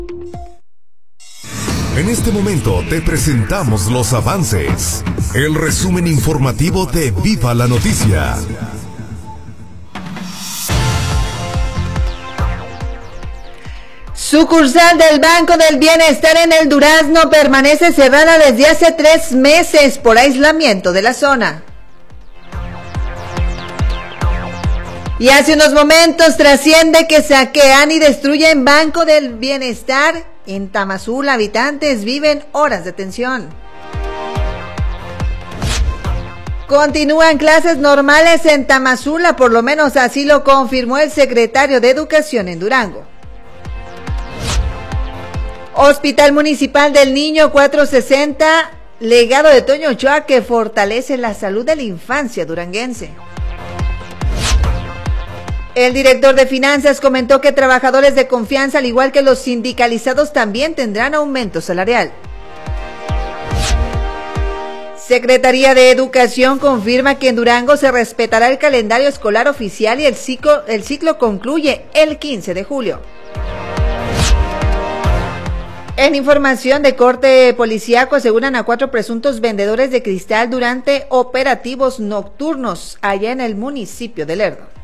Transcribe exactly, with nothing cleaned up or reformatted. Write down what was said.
En este momento te presentamos los avances, el resumen informativo de Viva la Noticia. Sucursal del Banco del Bienestar en el Durazno permanece cerrada desde hace tres meses por aislamiento de la zona. Y hace unos momentos trasciende que saquean y destruyen Banco del Bienestar. En Tamazula, habitantes viven horas de tensión. Continúan clases normales en Tamazula, por lo menos así lo confirmó el secretario de Educación en Durango. Hospital Municipal del Niño cuatrocientos sesenta, legado de Toño Ochoa que fortalece la salud de la infancia duranguense. El director de Finanzas comentó que trabajadores de confianza, al igual que los sindicalizados, también tendrán aumento salarial. Secretaría de Educación confirma que en Durango se respetará el calendario escolar oficial y el ciclo, el ciclo concluye el quince de julio. En información de corte policíaco, aseguran a cuatro presuntos vendedores de cristal durante operativos nocturnos allá en el municipio de Lerdo.